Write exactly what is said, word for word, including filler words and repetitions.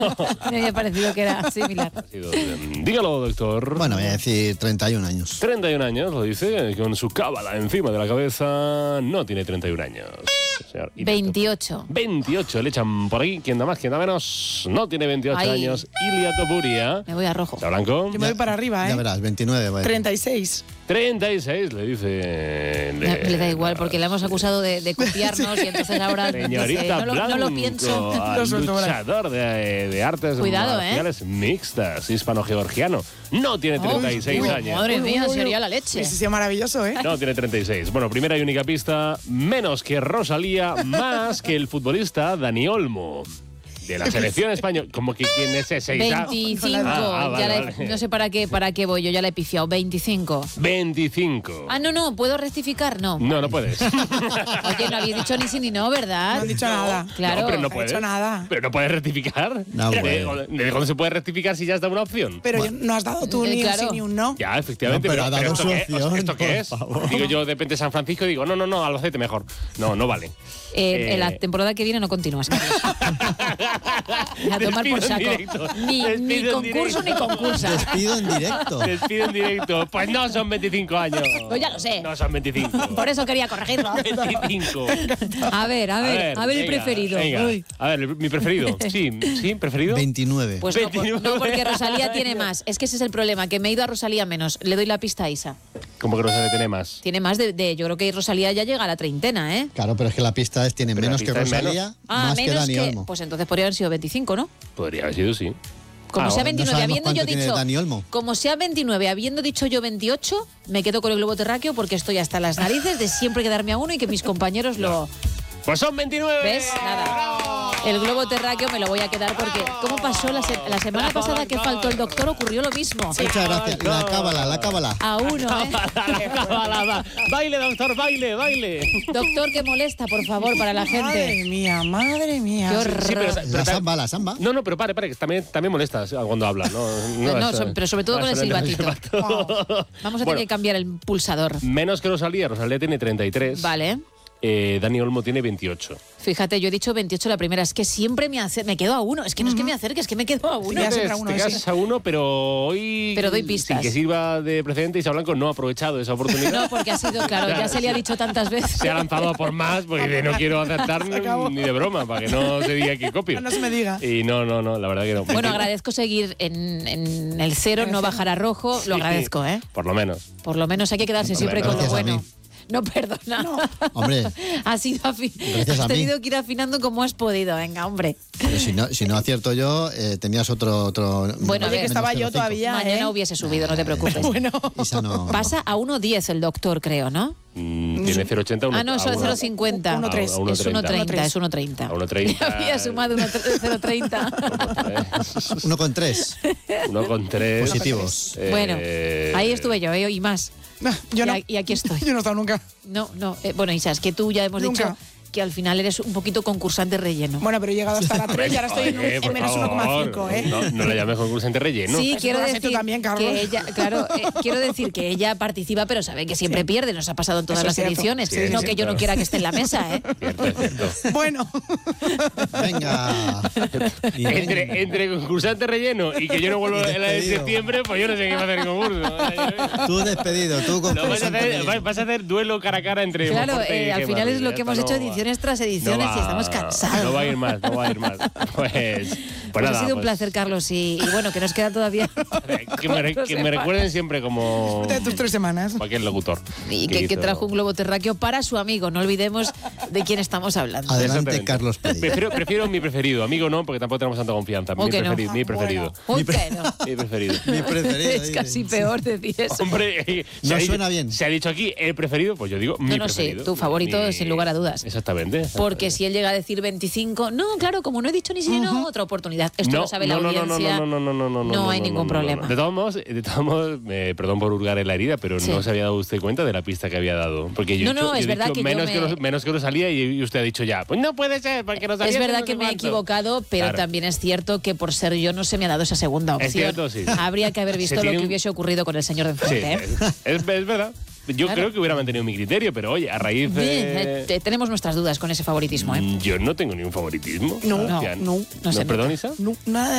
Me había parecido que era similar. Dígalo, doctor. Bueno, voy a decir treinta y un años. treinta y un años, lo dice, con su cábala encima de la cabeza. No tiene treinta y un años. Señor. veintiocho. veintiocho, le echan por aquí. ¿Quién da más? ¿Quién da menos? No tiene veintiocho Ay. años. Ilia Topuria. Me voy a rojo. Blanco. Yo me voy para arriba, ¿eh? Ya verás, veintinueve. Voy a decir. treinta y seis. treinta y seis, le dice. Le, le da igual, porque le hemos acusado de, de copiarnos y entonces ahora Señorita dice, no, lo, Blanco, no lo pienso. Lo suelto ahora. luchador de, de artes Cuidado, marciales mixtas, hispano-georgiano. No tiene treinta y seis Uy, años. Madre Uy, mía, uy, uy. sería la leche. Sí, sí, maravilloso, ¿eh? No tiene treinta y seis. Bueno, primera y única pista, menos que Rosalía, más que el futbolista Dani Olmo. De la selección española. Como que quién es ese. veinticinco. Ah, ah, vale, ya la he- vale. No sé para qué, para qué voy yo, ya la he pifiado. veinticinco. veinticinco. Ah, no, no, ¿puedo rectificar? No. No, no puedes. Oye, no habéis dicho ni sí ni no, ¿verdad? No han dicho nada. Claro. No, pero no No ha puedes. hecho nada. Pero no puedes rectificar. No, ¿De, bueno. de cuándo se puede rectificar si ya está una opción? Pero no has dado tú Eh, ni claro. un sí ni un no. Ya, efectivamente. No, pero ha dado ¿esto, su qué, opción, ¿esto qué por es? favor. Digo yo, de repente San Francisco, digo, no, no, no, Albacete mejor. No, no vale. Eh, Eh, en la temporada que viene no continúas, Carlos. A tomar Despido por en saco. directo. Ni, Despido ni en concurso directo. ni concursa. Despido en directo. Despido en directo. Pues no son veinticinco años. Pues ya lo sé. No son veinticinco. Por eso quería corregirlo. veinticinco. A ver, a ver, a ver, el venga, preferido. venga. Uy. A ver, mi preferido. Sí, sí, preferido. veintinueve. Pues no, por- veintinueve no, porque Rosalía tiene más. Es que ese es el problema, que me he ido a Rosalía menos. Le doy la pista a Isa. Como que no se tiene más. Tiene más de, de- Yo creo que Rosalía ya llega a la treintena, ¿eh? Claro, pero es que la pista es tiene Pero la menos que pista es Rosalía, menos. Ah, más que menos Dani que. Olmo. Pues entonces podría haber sido veinticinco, ¿no? Podría haber sido, sí. Como Ah, sea no veintinueve, sabemos habiendo yo cuánto tiene dicho. Dani Olmo. Como sea veintinueve, habiendo dicho yo veintiocho, me quedo con el globo terráqueo porque estoy hasta las narices de siempre quedarme a uno y que mis compañeros lo. Pues son veintinueve. ¿Ves? Nada. El globo terráqueo me lo voy a quedar porque. ¿Cómo pasó la, se- la semana pasada que faltó el doctor? Ocurrió lo mismo. Muchas gracias. La cábala, la cábala. A uno, ¿eh? Cábala, baile, doctor, baile, baile. Doctor, que molesta, por favor, para la Madre gente. mía, madre mía. Qué horror. Sí, pero, La samba, la samba. No, no, pero pare, pare, que también, también molesta cuando habla. No, no, No, es, so- pero sobre todo no con el es silbatito. silbato. Vamos a tener Bueno, que cambiar el pulsador. menos que Rosalía. Rosalía tiene treinta y tres. Vale. Eh, Dani Olmo tiene veintiocho. Fíjate, yo he dicho veintiocho la primera. Es que siempre me hace, me quedo a uno. Es que no es que me acerque, es que me quedo a uno. Ya Te, siempre a uno, te sí. quedas a uno, pero hoy. Pero doy pistas. Sin que sirva de precedente, Isa Blanco no ha aprovechado esa oportunidad. No, porque ha sido, claro, ya se le ha dicho tantas veces. Se ha lanzado a por más porque dice, no quiero acertar Se acabó. ni de broma, para que no se diga que copio. No se me diga. Y no, no, no, la verdad que no. Bueno, agradezco seguir en, en el cero, no bajar a rojo. Lo Sí, agradezco, ¿eh? Por lo menos. Por lo menos hay que quedarse siempre con lo Gracias a bueno. mí. No, perdona. Hombre, Ha sido afi- Gracias a Has mí. tenido que ir afinando como has podido. Venga, hombre. pero si no, si no acierto yo, eh, tenías otro. otro Bueno, a Oye, ver. que estaba yo menos cero coma cinco. todavía, Mañana ¿eh? hubiese subido, no te preocupes. Bueno. Isa no. Pasa a uno diez el doctor, creo, ¿no? Mm, tiene cero coma ochenta. Ah, no, eso es cero coma cincuenta. uno tres. A uno Es uno treinta. treinta, es uno treinta. A uno treinta. Había sumado uno cero coma treinta. Uno con tres. Uno con tres. Positivos. Eh, Bueno, ahí estuve yo, ¿eh? Y más. No, yo y, no. a- y aquí estoy. Yo no he estado nunca. No, no. eh, bueno, Isa, es que tú ya hemos Nunca. dicho que al final eres un poquito concursante relleno. Bueno, pero he llegado hasta la tres y ahora estoy en, un- Oye, en por menos favor, uno coma cinco, ¿eh? No, no la llames concursante relleno. Sí, Eso quiero lo has hecho decir también, Carlos. que ella, claro, eh, quiero decir que ella participa, pero sabe que siempre Sí. pierde. Nos ha pasado en todas Eso las es cierto. ediciones. Sí, no sí, que yo claro. no quiera que esté en la mesa, ¿eh? Cierto, es cierto. Bueno. Venga. Y venga. Entre, entre concursante relleno y que yo no vuelvo Y en la de despedido. septiembre, pues yo no sé qué va a hacer el concurso. Tú despedido, tú No, vas, a concursante hacer, relleno. vas a hacer duelo cara a cara entre Claro, Monforte y eh, al Gemma final es Ruiz. lo que hemos Esto hecho no va- ediciones tras no ediciones va- y estamos cansados. No va a ir más, no va a ir más. Pues, pues, Pues nada, ha sido un pues, placer, Carlos, y, y bueno, que nos queda todavía. Que me, que me recuerden siempre como De tus tres semanas. cualquier locutor. Y que, que hizo- trajo un globo terráqueo para su amigo. No olvidemos de quién estamos hablando. Adelante, Exactamente. Carlos Pérez. Prefiero, prefiero mi preferido, amigo no, porque tampoco tenemos tanta confianza. ¿O Mi, que no? preferido, mi preferido. Uy, pero Mi preferido. Mi preferido. es dice. casi peor decir eso. Hombre, eh, se No ha dicho- suena bien. Se ha dicho aquí el preferido, pues yo digo mi No, no, sí, preferido. tu favorito, Mi- sin lugar a dudas. Exactamente. Porque si él llega a decir veinticinco, no, claro, como no he dicho ni si no, otra oportunidad. Esto no, lo sabe no, la no, audiencia. No, no, no, no, no, no, No no, hay no, ningún no, no, no. problema. De todos modos, de todos modos eh, perdón por hurgar en la herida, pero Sí. no se había dado usted cuenta de la pista que había dado. Porque yo No, he dicho- no, yo es he verdad dicho que yo menos, me- que Ros- menos que Rosalía y, y usted ha dicho ya, pues no puede ser, porque Rosalía Es verdad no que sé me he cuánto. equivocado, pero Claro. también es cierto que por ser yo no se me ha dado esa segunda opción. Es cierto, sí. Habría que haber Se visto lo tiene que un- hubiese ocurrido con el señor de Sí, enfrente. ¿eh? es, es- es verdad. Yo Claro. creo que hubiera mantenido mi criterio, pero oye, a raíz de... Bien, eh, te- tenemos nuestras dudas con ese favoritismo. ¿eh? Mm, Yo no tengo ningún favoritismo. No, Sebastián. no, no sé, ¿Perdón, Isa? No, nada.